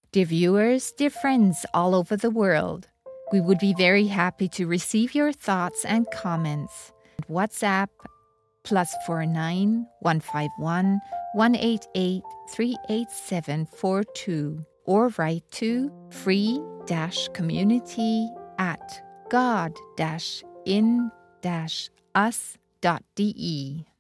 Dear viewers, dear friends all over the world, we would be very happy to receive your thoughts and comments. WhatsApp +49 151 188 38742 or write to free-community@god-in-us.de.